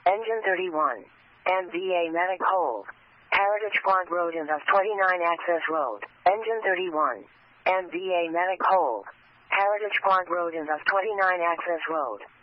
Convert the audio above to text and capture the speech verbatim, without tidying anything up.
Engine thirty-one. M V A Medic Hold. Heritage Plant Road and of twenty-nine Access Road. Engine thirty-one. M V A Medic Hold. Heritage Plant Road and of twenty-nine Access Road.